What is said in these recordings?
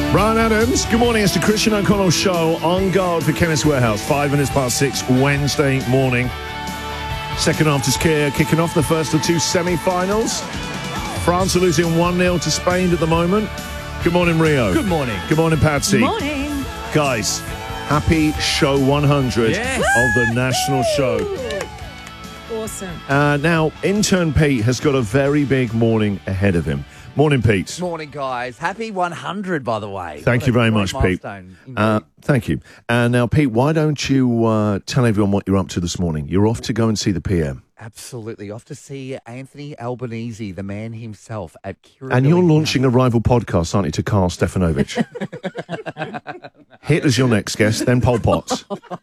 Brian Adams, good morning. It's the Christian O'Connell Show on guard for Chemist Warehouse. 5 minutes past 6, Wednesday morning. Second half is kicking off the first of two semi-finals. France are losing 1-0 to Spain at the moment. Good morning, Rio. Good morning. Good morning, Patsy. Good morning. Guys, happy show 100 Yes. of the national show. Awesome. Now, intern Pete has got a very big morning ahead of him. Morning, Pete. Morning, guys. Happy 100, by the way. Thank you very much, Pete. Thank you. And now, Pete, why don't you tell everyone what you're up to this morning? You're off to go and see the PM. Absolutely. Off to see Anthony Albanese, the man himself, at Kirribilli. And you're launching a rival podcast, aren't you, to Carl Stefanovic? Hitler's your next guest, then Pol Pot.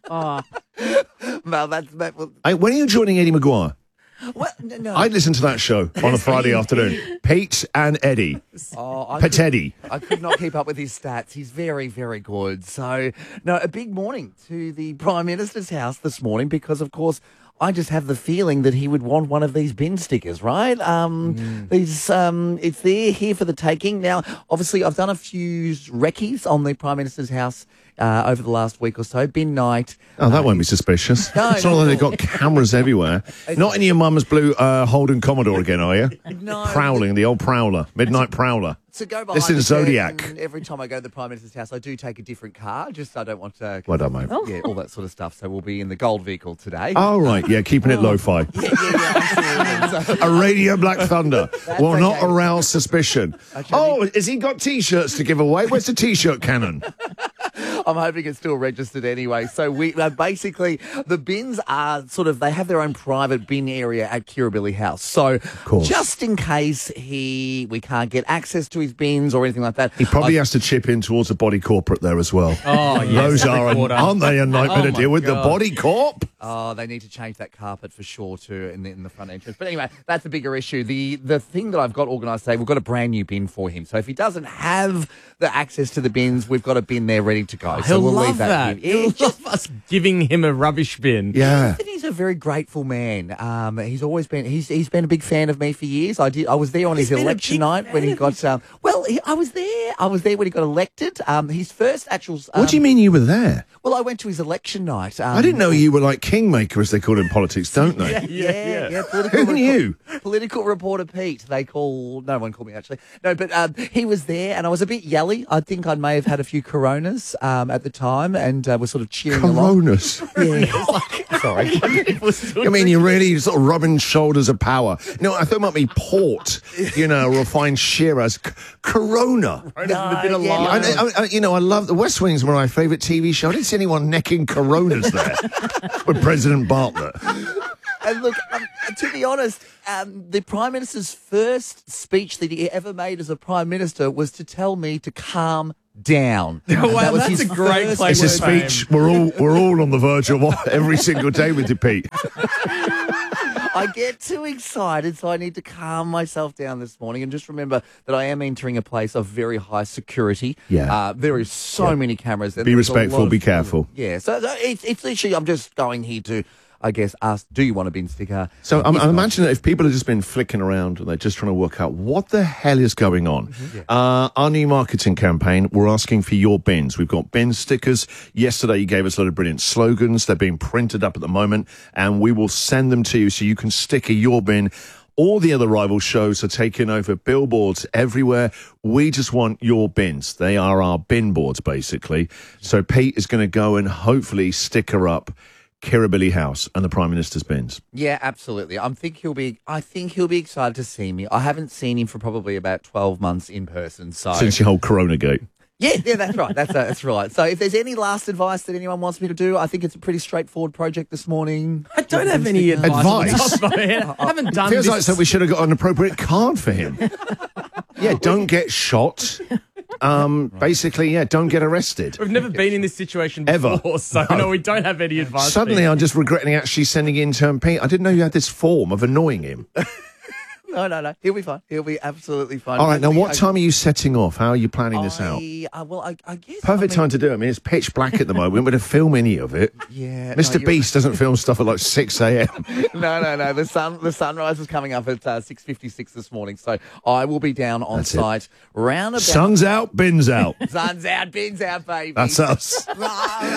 Well, Hey, when are you joining Eddie Maguire? well, no. I'd listen to that show on a Friday afternoon. Pete and Eddie. Eddie. I could not keep up with his stats. He's very, very good. So, no, a big morning to the Prime Minister's house this morning because, of course, I just have the feeling that he would want one of these bin stickers, right? It's there, here for the taking. Now, obviously, I've done a few recce's on the Prime Minister's house over the last week or so. Bin night. Oh, that won't be suspicious. No, it's not like they've got cameras everywhere. Not in your mum's blue Holden Commodore again, are you? No. Prowling, the old prowler, midnight prowler. To go behind This is the Zodiac. curtain, every time I go to the Prime Minister's house, I do take a different car. Just I don't want to. Well done, mate. Yeah, all that sort of stuff. So we'll be in the gold vehicle today. Oh, right, yeah, keeping it lo-fi. Yeah, absolutely. So, A Radio Black Thunder will not okay. arouse suspicion. Oh, has he got T-shirts to give away? Where's the T-shirt cannon? I'm hoping it's still registered anyway. So we basically the bins are sort of they have their own private bin area at Kirribilli House. So course. just in case we can't get access to his bins or anything like that, He probably has to chip in towards the body corporate there as well. Oh, yes. Those every quarter. aren't they a nightmare Oh, to my deal with? God. The body corp? Oh, they need to change that carpet for sure too in the front entrance. But anyway, that's a bigger issue. The thing that I've got organised today, we've got a brand new bin for him. So if he doesn't have the access to the bins, we've got a bin there ready to go. So He'll we'll love leave that. here. He'll love us giving him a rubbish bin. Yeah. He's a very grateful man. He's always been he's been a big fan of me for years. I was there on his been a election big night when he got I was there when he got elected. His first actual. What do you mean you were there? Well, I went to his election night. I didn't know you were like kingmaker, as they call it in politics, don't they? Yeah. Who knew? Political reporter Pete. No one called me actually. No, but he was there, and I was a bit yelly. I think I may have had a few Coronas at the time, and was sort of cheering along. Coronas. Yeah. Sorry. I mean, you're really sort of rubbing shoulders of power. No, I thought it might be port, refined Shiraz. Corona. A bit of yeah. lime. I love the West Wing's one of my favourite TV shows. I didn't see anyone necking Coronas there with President Bartlett. And look, to be honest, the Prime Minister's first speech that he ever made as a Prime Minister was to tell me to calm down. Wow, That was that's his a great first place It's a word. speech we're all on the verge of every single day with you, Pete. I get too excited, so I need to calm myself down this morning and just remember that I am entering a place of very high security. Yeah. There is so many cameras. And Be there's a respectful, lot of- be careful. Yeah, so it's literally, I'm just going here to, I guess, ask, do you want a bin sticker? So If I not- imagine that if people have just been flicking around and they're just trying to work out what the hell is going on, our new marketing campaign, we're asking for your bins. We've got bin stickers. Yesterday you gave us a lot of brilliant slogans. They're being printed up at the moment, and we will send them to you so you can sticker your bin. All the other rival shows are taking over billboards everywhere. We just want your bins. They are our bin boards, basically. So Pete is going to go and hopefully sticker up Kirribilli House and the Prime Minister's bins. Yeah, absolutely. I think he'll be excited to see me. I haven't seen him for probably about 12 months in person. So Since your whole Corona Gate. yeah, that's right. That's right. So if there's any last advice that anyone wants me to do, I think it's a pretty straightforward project this morning. I don't have any advice. off the top of my head. I haven't done Feels this. like so we should have got an appropriate card for him. Yeah, don't get shot. Basically, yeah, don't get arrested. We've never been in this situation Ever. before, so no, we don't have any advice. Suddenly, Pete. I'm just regretting actually sending intern Pete. I didn't know you had this form of annoying him. No. He'll be fine. He'll be absolutely fine. All right, now what time are you setting off? How are you planning this out? I guess. Perfect time to do it. I mean, it's pitch black at the moment. We're going to film any of it. Yeah. Mr. Beast doesn't film stuff at like 6 a.m. No. The sunrise is coming up at 6:56 this morning, so I will be down on site round about. Sun's out, bins out. Sun's out, bins out, baby. That's us.